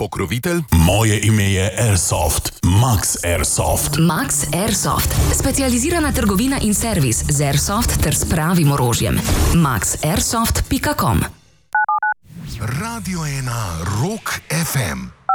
Pokrovitelj, moje ime je Airsoft, Max Airsoft. Max Airsoft, specializirana trgovina in servis z Airsoft ter s pravim orožjem. maxairsoft.com. Radio 1 Rock FM.